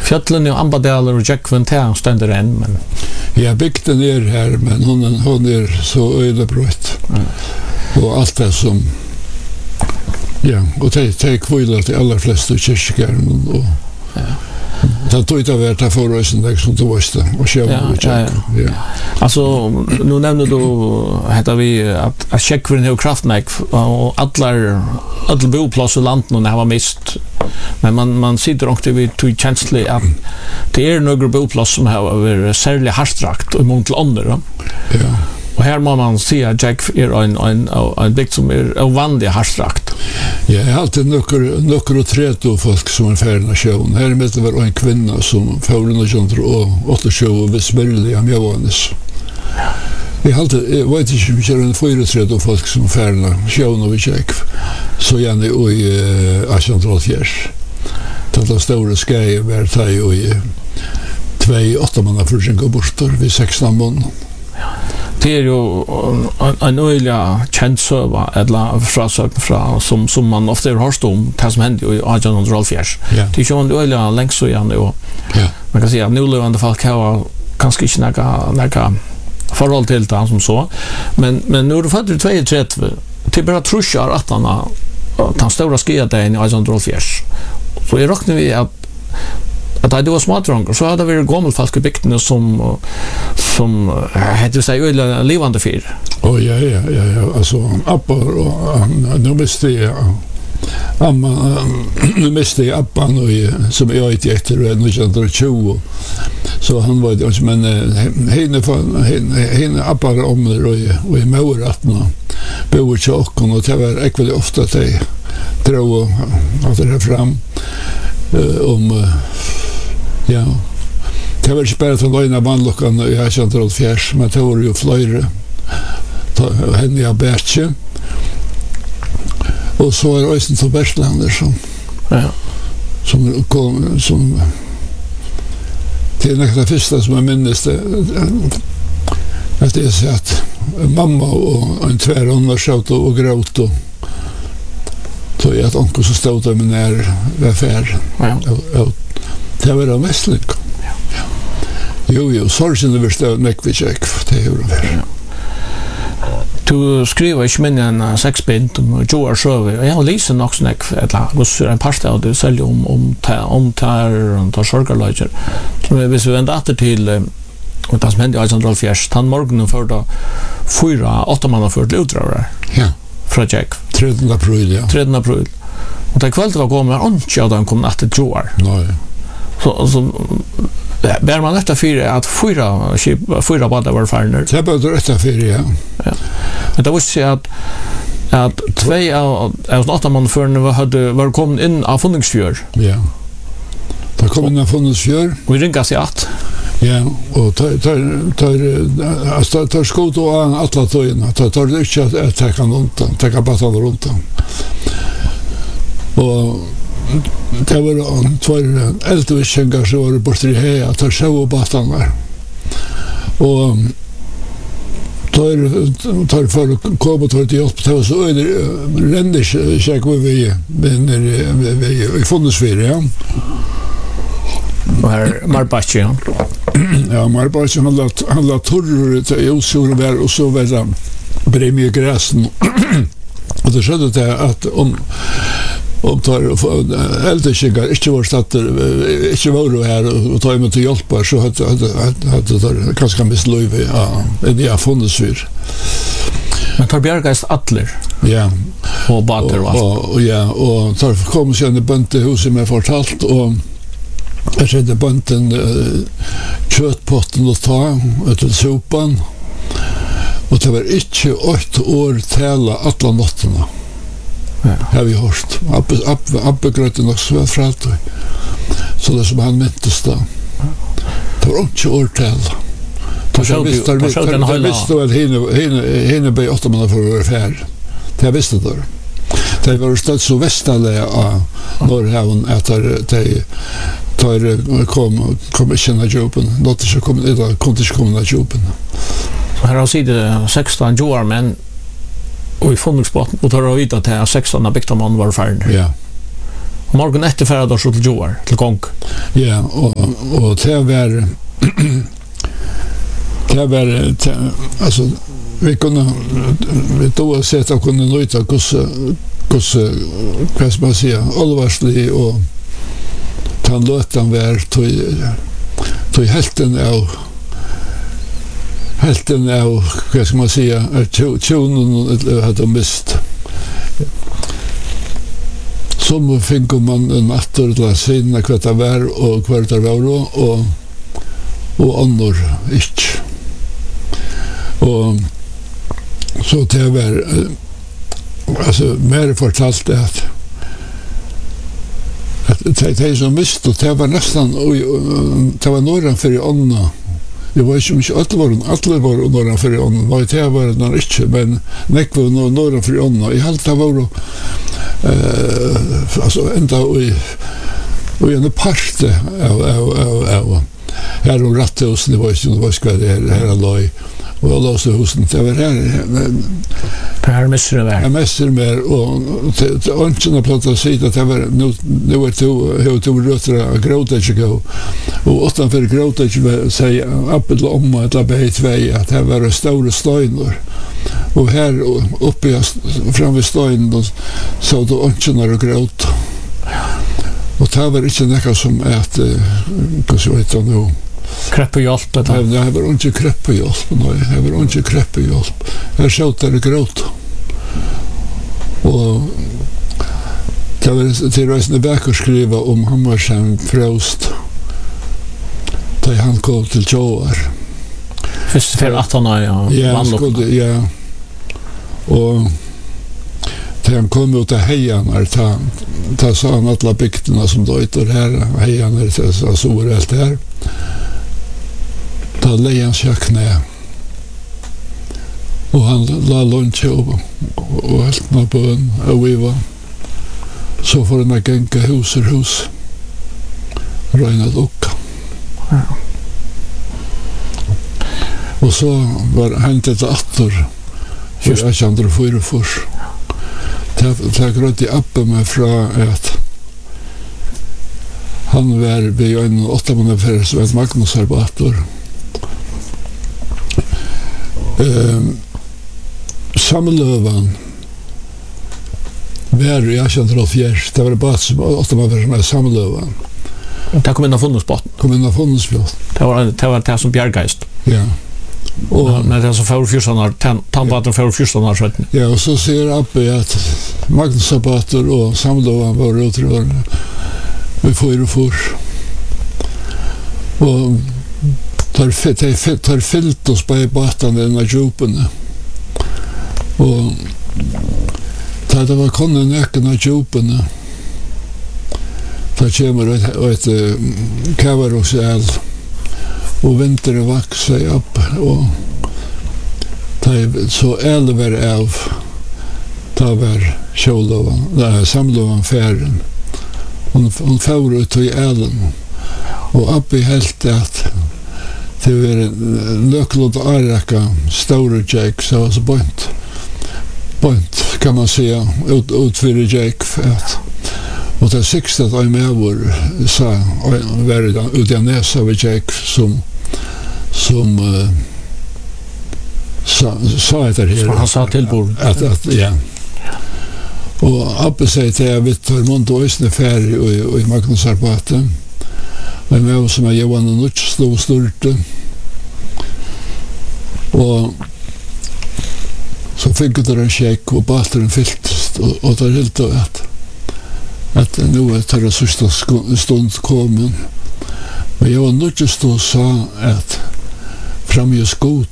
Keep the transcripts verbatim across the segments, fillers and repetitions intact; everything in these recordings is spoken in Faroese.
Fjällen och Ambadaler och Jackvin Town ständer än men ja, bygden är här men hon är, hon är så ödebrött. Mm. Och allt det som ja, och det det kvilar till alla flesta kyrkogården och ja. Det tog inte vart att få rösten där som du visste och själv ja, ja, ja. ja. Alltså nu nämnde du heter vi att att Tjeckvin har kraftnäck och alla alla boplatser i landet nu har mist. Men man man sitter också vid till känslig att det är några boplatser som har särskilt harstrakt och många andra. Ja. Och här må man se att Jack är en en en bygd som är ovanligt harstrakt. Ja, jag har alltid några några trettio folk som är färdiga showen. Här med det var en kvinna som förde och sånt och åtta show och besvärliga Johannes. Jag har alltid jag vet inte hur mycket en fyra trettio folk som är färdiga showen och vi check. Så gärna i Ascentral-Fjärs. Det stora skäj var taj och i två åtta manna för sin bortor vid sexton mån. Det är ju en öliga känsla eller frasökn från som som man ofta har hört om det som hände i artonhundrafjärde. Det är ju en öliga längst så igen och man kan säga att nu levande folk har kanske inte några några förhåll till det som så. Men men nu är det faktiskt trettio till bara trusar att han den stora skedet i artonhundrafjärde. Så jag räknar vi att att det var smådrangar så hade vi gamla folk i bygden som som hette sig öliga levande fyr. Oh ja ja ja ja alltså appar och nu måste jag amma nu måste jag appan och som jag inte efter det nu jag tjugo så han var det men henne henne appar om och och i moratna bor chocken och det var ekväl ofta att det dro att det fram om ja. Det var inte bara från lögna vannlockan i Ascentral-Fjärs, men det var ju flöjre henne jag bärtje. Och så är Øystein til Berslander som, ja. som kom, som det är nästan det första som jag minns det, att det är så att mamma och en tvärhånd var sköt och gråt och tog jag att onkel så stod där med när var färd. Ja. Det var en västling. Ja. Jo, jo, sorgen över stöd nekvitsjek, det är ju det. Du skriver ikke minne en sexbint om Joar Sjøve, og jeg har lyst nok sånn eller en parst av det selv om om om ter og tar sorgarløyger. Hvis vi vender etter til og det som hendte i artonhundrafjärde, han morgenen før da fyra, åtta mann før til utdragere. Ja. Fra Jack. tredje april, ja. tredje april. Og det kvalitet var kommet, og ikke at han kom etter Joar. Nei. Så, så bär man detta fyra att fyra fyra badar var färner. Det var detta fyra, ja. Ja. Men det var så att att två av av åtta man förne var hade var kommit in av Funningsfjör. Ja. Det kom in av Funningsfjör. Vi ringa sig att. Ja, och tar tar tar alltså tar skot och alla tojerna. Tar tar det inte att ta kan runt, ta kan passa runt. Och det var två äldre kängar som var borta i här att ta show och batan där. Och tar tar för komma till hjälp det var så rändes check vi men vi vi Funningsfjör, ja. Och här Marbachi, ja. Ja, Marbachi han lät han lät torr till osur där och så var det mycket gräsen. Och det skedde det att om om tar äldre kikar inte var satt inte var här och tar mig till hjälp så hade hade hade det kanske mislöve ja det har funnits för men tar Björgast Atler ja och bater och och ja och tar kom sen det bunte huset med fortalt och jag sätter bunten köttpotten och ta ut sopan och det var inte åtta år tälla alla natterna. Ja, har vi hört. Appe appe appe gröten och så framåt. Så det som han minns då. Det var inte årtal. Det så det så den hela. Det visste väl hinne hinne hinne be åtta månader för affär. Det visste då. Det var stad så västale av Norrhavn att det tar kom kom känna jobben. Låt det så komma det kunde inte komma jobben. Så här har sidan sexton år men och i Funningsbåten och tar av vita till sexton bäckta man var färdig. Ja. Morgon efter för då så till Joar till gång. Ja, och och det var det var alltså vi kunde vi då sätta kunde nöjta hos hos vad ska man säga allvarslig och han låten var till till helten av helten av vad ska man säga tjonen hade mist som fick man en natter till sinna kvart av var och kvart av var och och annor inte och så det var alltså mer fortalt det att att det är så mist och det var nästan det var norran för i Anna det var ju inte alla var alla var norran för i Anna var det var det inte men näck var norran för i Anna i allt det var eh alltså ända i och en part av av av av här och ratthus det var ju det var ska det här alloj och jag låste husen det var här Per mäster där. Jag mäster mer och och inte plats att säga att det var nu nu var det hur to rötra gråta inte gå och utan för gråta inte säga appel om att la be två att det var stora stenar och här uppe fram vid stenen så då inte några gråt och det var inte något som att vad så heter det nu krepp och hjälp det här. Nej, det var inte krepp och hjälp. Nej, det var inte krepp och hjälp. Jag såg där gråt. Och det var till Rösne Bäck att skriva om Hammarsheim Frost. Där han kom till Joar. Först för att han ja. Ja, skulle, ja. Och där han kom ut av hejarna, ta, ta sa han alla bygderna som då ytter här, hejarna, så så var allt här. Ta lejan sig knä. Och han la lunch och och allt med bön och vi var så för en gänga hus och hus. Röna lucka. Ja. Och så var han till åter. För jag kände för för. Det det gröt i appen med fra att han var vid en åtta månader för så ett Magnus Arbator. Ehm samlövan var jag kände då fjärs det var bara som åtta månader med samlövan. Det kom in av fondspot. Kom in av fondspot. Det var det var det som Bjärgeist. Ja. Och när det så för fjorton tandbaden för fjorton år sedan. Ja, och så ser Abbe att Magnus Arbator och samlövan var utrörande. Vi får ju för och tar fett tar fyllt oss på båten den där djupen och tar det var konnen näcken av djupen tar kommer ett ett kavarosel och vintern växer upp och tar så elver av tar var sjölövan där samlövan färden hon hon får ut i elen och upp i helt att det var en löklåd arraka stora Jake så så point point kan man säga ut ut för Jake att och det sista att jag med var så var ut i näsa av Jake som som uh, sa sa det här han sa till bord att att ja och uppe sig till jag vet hur många år färg och i Magnus Arbator men jag som jag var en nutch stod stort och så fick det en check och batteren fyllt och, och det helt att att nu är det sista stund kommen men jag var nutch stod sa att framgjus god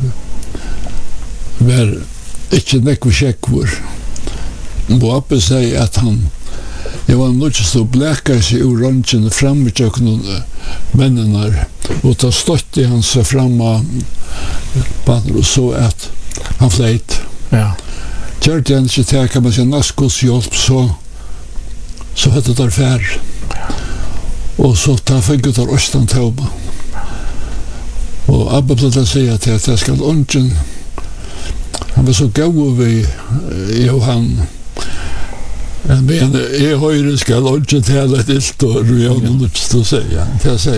var inte nekva checkvur och uppe sig att han jag var nutch stod bläckar sig ur röntgen fram i köknen männen och ta stått i hans framma och så att han flejt. Ja. Kjört jag inte till kan man säga naskos hjälp så så hette det fär. Och så tar fängt där östan tauba. Och Abba plötsligt säga till att jag ska lunchen. Han var så god vid Johan Men jag höjer ska lodge till ett ilt och jag har något att säga. Det